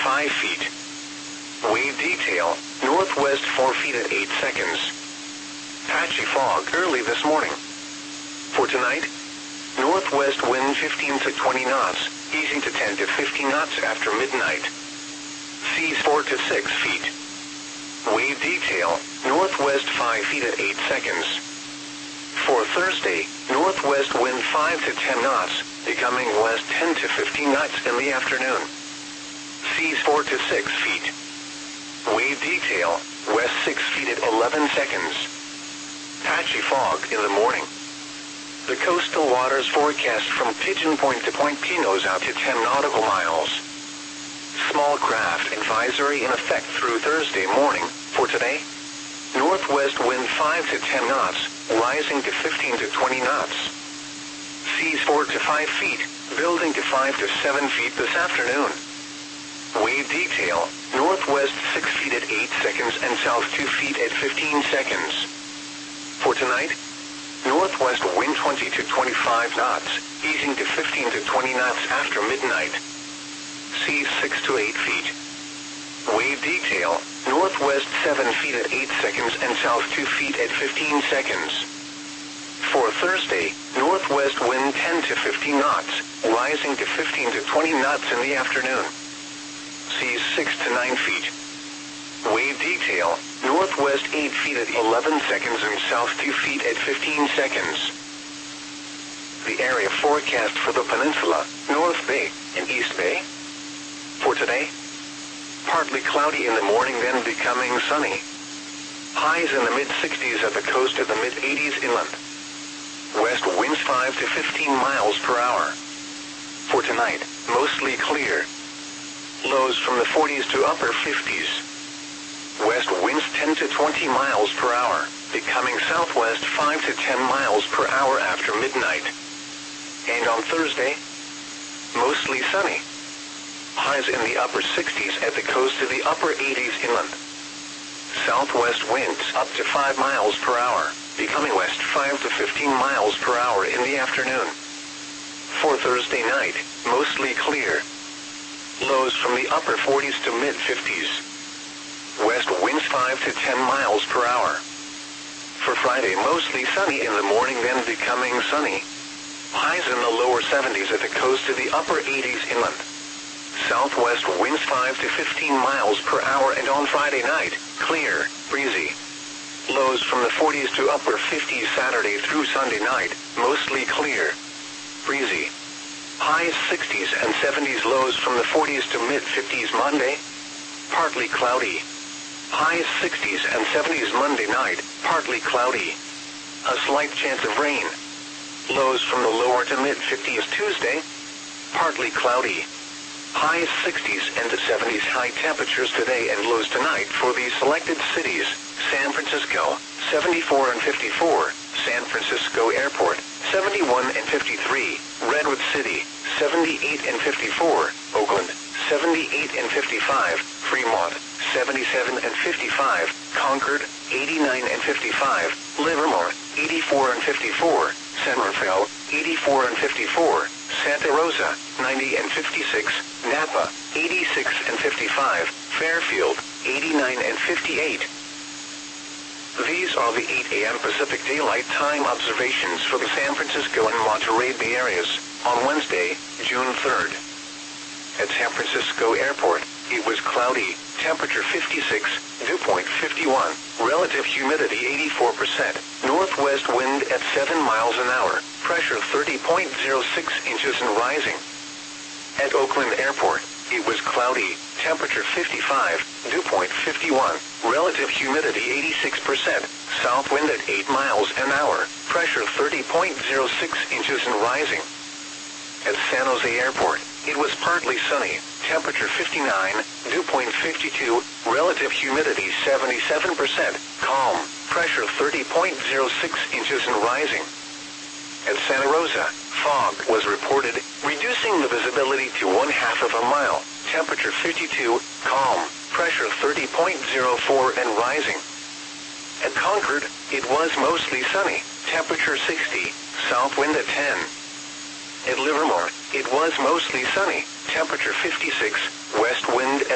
5 feet. Wave detail, northwest 4 feet at 8 seconds. Patchy fog early this morning. For tonight, northwest wind 15 to 20 knots, easing to 10 to 15 knots after midnight. Seas 4 to 6 feet. Wave detail, northwest 5 feet at 8 seconds. For Thursday, northwest wind 5 to 10 knots, becoming west 10 to 15 knots in the afternoon. Seas 4 to 6 feet. Wave detail, west 6 feet at 11 seconds. Patchy fog in the morning. The coastal waters forecast from Pigeon Point to Point Pinos out to 10 nautical miles. Small craft advisory in effect through Thursday morning. For today, northwest wind 5 to 10 knots, rising to 15 to 20 knots. Seas 4 to 5 feet, building to 5 to 7 feet this afternoon. Wave detail, northwest 6 feet at 8 seconds and south 2 feet at 15 seconds. For tonight, northwest wind 20 to 25 knots, easing to 15 to 20 knots after midnight. Seas 6 to 8 feet. Wave detail, northwest 7 feet at 8 seconds and south 2 feet at 15 seconds. For Thursday, northwest wind 10 to 15 knots, rising to 15 to 20 knots in the afternoon. Seas 6 to 9 feet. Wave detail, northwest 8 feet at 11 seconds and south 2 feet at 15 seconds. The area forecast for the peninsula, North Bay and East Bay. For today, partly cloudy in the morning, then becoming sunny. Highs in the mid-60s at the coast, at the mid-80s inland. West winds 5 to 15 miles per hour. For tonight, mostly clear. Lows from the 40s to upper 50s. West winds 10 to 20 miles per hour, becoming southwest 5 to 10 miles per hour after midnight. And on Thursday, mostly sunny. Highs in the upper 60s at the coast, to the upper 80s inland. Southwest winds up to 5 miles per hour, becoming west 5 to 15 miles per hour in the afternoon. For Thursday night, mostly clear. Lows from the upper 40s to mid-50s. West winds 5 to 10 miles per hour. For Friday, mostly sunny in the morning, then becoming sunny. Highs in the lower 70s at the coast, to the upper 80s inland. Southwest winds 5 to 15 miles per hour, and on Friday night, clear, breezy. Lows from the 40s to upper 50s Saturday through Sunday night, mostly clear, breezy. Highs 60s and 70s, lows from the 40s to mid-50s Monday, partly cloudy. Highs 60s and 70s Monday night, partly cloudy. A slight chance of rain. Lows from the lower to mid-50s Tuesday, partly cloudy. Highs 60s and 70s, high temperatures today and lows tonight for these selected cities: San Francisco, 74 and 54, San Francisco Airport, 71 and 53, Redwood City, 78 and 54, Oakland, 78 and 55, Fremont, 77 and 55, Concord, 89 and 55, Livermore, 84 and 54, San Rafael, 84 and 54, Santa Rosa, 90 and 56, Napa, 86 and 55, Fairfield, 89 and 58. These are the 8 a.m. Pacific Daylight Time observations for the San Francisco and Monterey Bay areas on Wednesday, June 3rd. At San Francisco Airport, it was cloudy, temperature 56, dew point 51, relative humidity 84%, northwest wind at 7 miles an hour, pressure 30.06 inches and rising. At Oakland Airport, it was cloudy, temperature 55, dew point 51, relative humidity 86%, south wind at 8 miles an hour, pressure 30.06 inches and rising. At San Jose Airport, it was partly sunny, temperature 59, dew point 52, relative humidity 77%, calm, pressure 30.06 inches and rising. At Santa Rosa, fog was reported, reducing the visibility to 1/2 of a mile, temperature 52, calm, pressure 30.04 and rising. At Concord, it was mostly sunny, temperature 60, south wind at 10. At Livermore, it was mostly sunny, temperature 56, west wind at